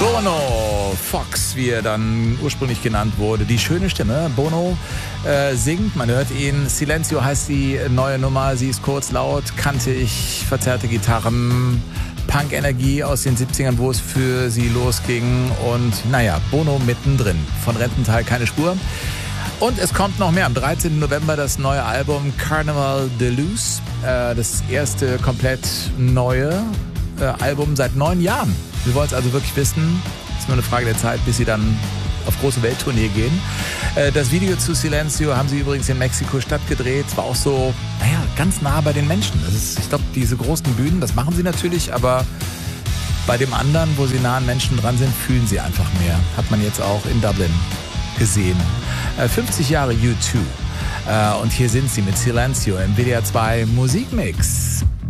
Bono Fox, wie er dann ursprünglich genannt wurde. Die schöne Stimme. Bono singt, man hört ihn. Silencio heißt die neue Nummer. Sie ist kurz, laut, kantig, verzerrte Gitarren, Punk-Energie aus den 70ern, wo es für sie losging. Und naja, Bono mittendrin. Von Rentental keine Spur. Und es kommt noch mehr. Am 13. November das neue Album Carnival Deluxe. Das erste komplett neue Album seit 9 Jahren. Wir wollen es also wirklich wissen. Es ist nur eine Frage der Zeit, bis sie dann auf große Welttournee gehen. Das Video zu Silencio haben sie übrigens in Mexiko-Stadt gedreht. Es war auch so, ganz nah bei den Menschen. Ich glaube, diese großen Bühnen, das machen sie natürlich, aber bei dem anderen, wo sie nah an Menschen dran sind, fühlen sie einfach mehr. Hat man jetzt auch in Dublin gesehen. 50 Jahre U2. Und hier sind sie mit Silencio im WDR 2 Musikmix.